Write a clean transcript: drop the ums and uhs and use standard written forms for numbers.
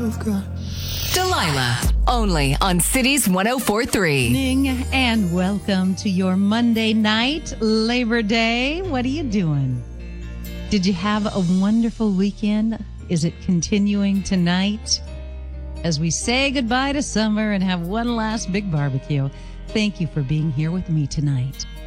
I've got. Delilah, only on Cities 104.3. And welcome to your Monday night, Labor Day. What are you doing? Did you have a wonderful weekend? Is it continuing tonight? As we say goodbye to summer and have one last big barbecue, thank you for being here with me tonight.